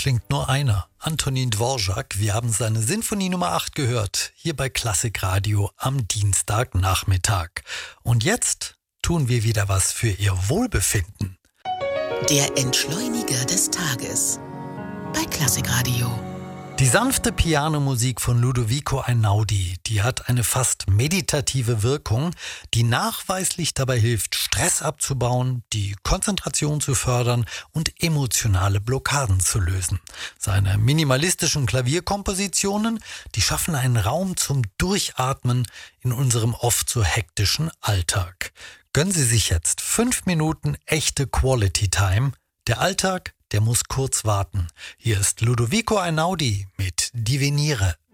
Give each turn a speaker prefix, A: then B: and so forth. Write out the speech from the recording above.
A: klingt nur einer, Antonin Dvorak. Wir haben seine Sinfonie Nummer 8 gehört, hier bei Klassikradio am Dienstagnachmittag. Und jetzt tun wir wieder was für Ihr Wohlbefinden.
B: Der Entschleuniger des Tages bei Klassikradio.
A: Die sanfte Pianomusik von Ludovico Einaudi, die hat eine fast meditative Wirkung, die nachweislich dabei hilft, Stress abzubauen, die Konzentration zu fördern und emotionale Blockaden zu lösen. Seine minimalistischen Klavierkompositionen, die schaffen einen Raum zum Durchatmen in unserem oft so hektischen Alltag. Gönnen Sie sich jetzt 5 Minuten echte Quality Time. Der Alltag, der muss kurz warten. Hier ist Ludovico Einaudi mit Divenire.